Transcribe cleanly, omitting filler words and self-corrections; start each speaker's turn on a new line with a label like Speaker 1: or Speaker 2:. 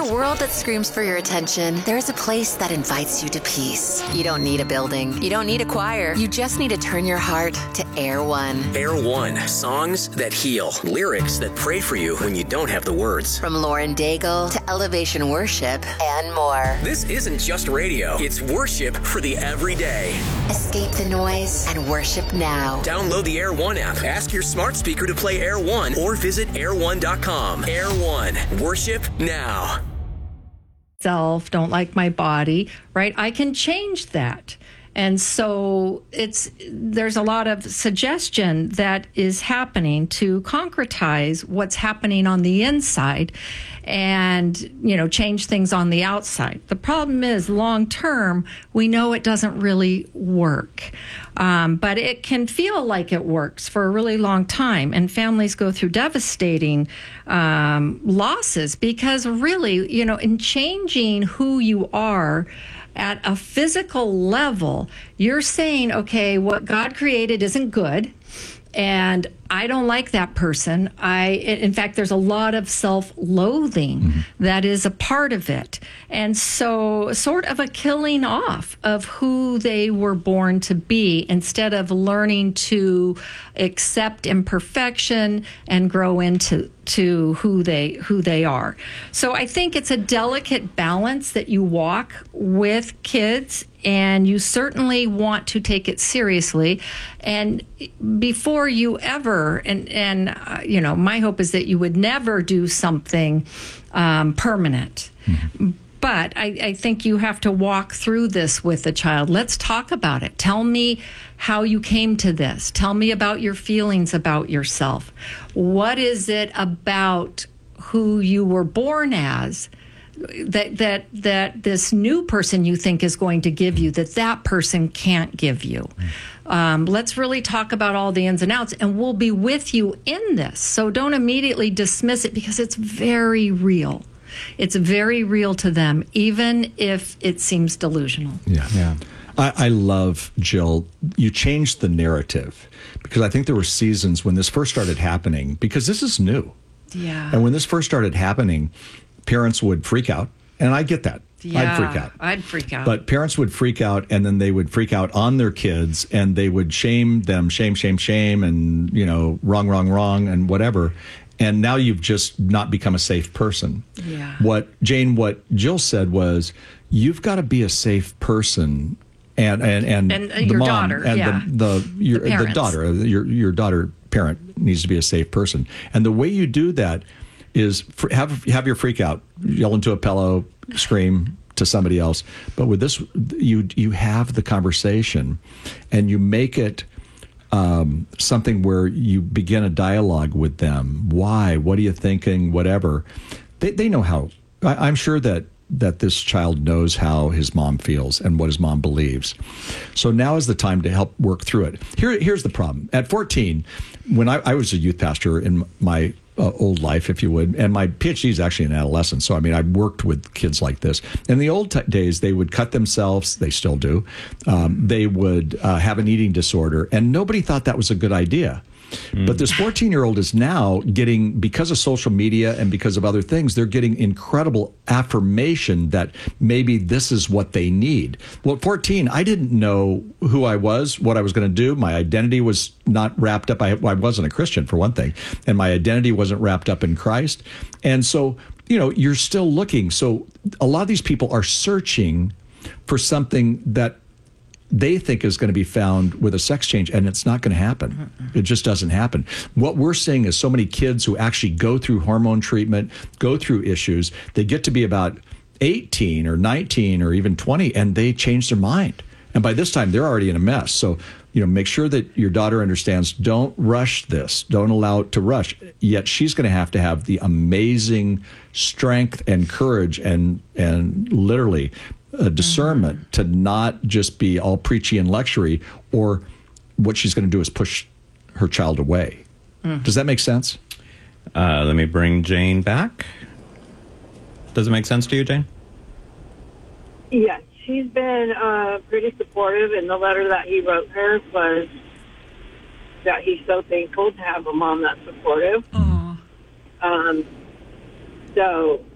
Speaker 1: a world that screams for your attention, there's a place that invites you to peace. You don't need a building. You don't need a choir. You just need to turn your heart to Air One.
Speaker 2: Air One. Songs that heal. Lyrics that pray for you when you don't have the words.
Speaker 1: From Lauren Daigle to Elevation Worship and more.
Speaker 2: This isn't just radio. It's worship for the everyday.
Speaker 1: Escape the noise and worship now.
Speaker 2: Download the Air One app. Ask your smart speaker to play Air One or visit air1.com. Air One. Worship now.
Speaker 3: Don't like my body, right? I can change that. And so there's a lot of suggestion that is happening to concretize what's happening on the inside and, change things on the outside. The problem is long term, we know it doesn't really work. But it can feel like it works for a really long time. And families go through devastating losses because really, in changing who you are, at a physical level, you're saying, okay, what God created isn't good, and I don't like that person. In fact, there's a lot of self-loathing that is a part of it. And so sort of a killing off of who they were born to be instead of learning to accept imperfection and grow into who they are. So I think it's a delicate balance that you walk with kids, and you certainly want to take it seriously. And before you ever, my hope is that you would never do something permanent. But I think you have to walk through this with the child. Let's talk about it. Tell me how you came to this. Tell me about your feelings about yourself. What is it about who you were born as that this new person you think is going to give you that person can't give you? Let's really talk about all the ins and outs, and we'll be with you in this. So don't immediately dismiss it because it's very real. It's very real to them, even if it seems delusional.
Speaker 4: Yeah. I love, Jill, you changed the narrative, because I think there were seasons when this first started happening, because this is new.
Speaker 3: Yeah.
Speaker 4: And when this first started happening, parents would freak out, and I get that.
Speaker 3: Yeah,
Speaker 4: I'd freak out.
Speaker 3: But
Speaker 4: But parents would freak out, and then they would freak out on their kids, and they would shame them, shame, and, wrong, and whatever. And now you've just not become a safe person.
Speaker 3: Yeah.
Speaker 4: What Jill said was, you've got to be a safe person, and the
Speaker 3: your
Speaker 4: mom
Speaker 3: daughter,
Speaker 4: and the daughter, your daughter parent needs to be a safe person. And the way you do that is have your freak out, yell into a pillow, scream to somebody else. But with this, you have the conversation, and you make it something where you begin a dialogue with them. Why? What are you thinking? Whatever. They know how. I'm sure that this child knows how his mom feels and what his mom believes. So now is the time to help work through it. Here's the problem. At 14, when I was a youth pastor in my old life, if you would, and my PhD is actually in adolescence. So, I worked with kids like this. In the old days, they would cut themselves. They still do. They would have an eating disorder, and nobody thought that was a good idea. But this 14-year-old is now getting, because of social media and because of other things, they're getting incredible affirmation that maybe this is what they need. Well, at 14, I didn't know who I was, what I was going to do. My identity was not wrapped up. I wasn't a Christian, for one thing, and my identity wasn't wrapped up in Christ. And so, you're still looking. So a lot of these people are searching for something that they think is going to be found with a sex change, and it's not going to happen. It just doesn't happen. What we're seeing is so many kids who actually go through hormone treatment, go through issues, they get to be about 18 or 19 or even 20, and they change their mind. And by this time, they're already in a mess. So, make sure that your daughter understands, don't rush this. Don't allow it to rush. Yet she's going to have the amazing strength and courage and literally discernment to not just be all preachy and lectury, or what she's going to do is push her child away. Does that make sense?
Speaker 5: Let me bring Jane back. Does it make sense to you, Jane?
Speaker 6: Yes, she's been pretty supportive, and the letter that he wrote her was that he's so thankful to have a mom that's supportive. So